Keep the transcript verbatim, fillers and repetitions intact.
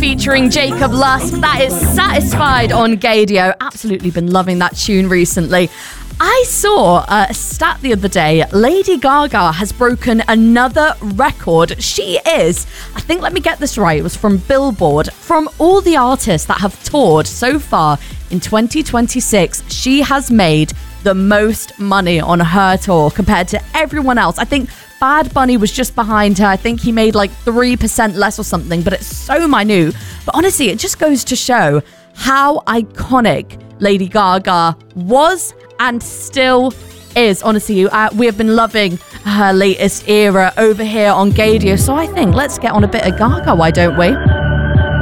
featuring Jacob Lusk. That is Satisfied on Gaydio. Absolutely been loving that tune recently. I saw a stat the other day. Lady Gaga has broken another record. She is, I think, let me get this right, it was from Billboard. From all the artists that have toured so far in twenty twenty-six, she has made the most money on her tour compared to everyone else. I think Bad Bunny was just behind her. I think he made like three percent less or something, but it's so minute. But honestly, it just goes to show how iconic Lady Gaga was and still is. Honestly, uh, we have been loving her latest era over here on Gaydio. So I think let's get on a bit of Gaga, why don't we?